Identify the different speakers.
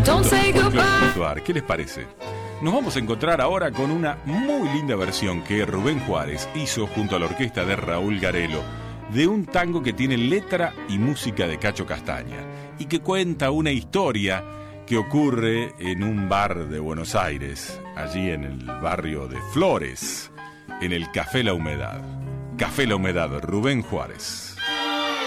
Speaker 1: ¿Qué les parece? Nos vamos a encontrar ahora con una muy linda versión que Rubén Juárez hizo junto a la orquesta de Raúl Garelo de un tango que tiene letra y música de Cacho Castaña y que cuenta una historia que ocurre en un bar de Buenos Aires, allí en el barrio de Flores, en el Café La Humedad. Café La Humedad, Rubén Juárez.